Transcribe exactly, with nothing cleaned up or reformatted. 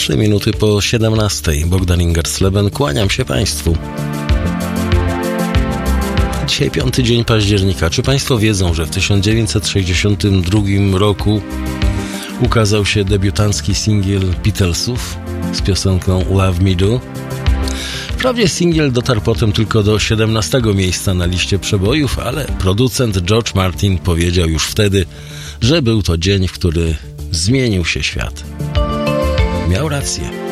trzy minuty po siedemnastej. Bogdan Ingersleben, kłaniam się Państwu. Dzisiaj piąty dzień października. Czy Państwo wiedzą, że w tysiąc dziewięćset sześćdziesiątym drugim roku ukazał się debiutancki singiel Beatlesów z piosenką Love Me Do? Wprawdzie singiel dotarł potem tylko do siedemnastego miejsca na liście przebojów, ale producent George Martin powiedział już wtedy, że był to dzień, w który zmienił się świat. Miał rację.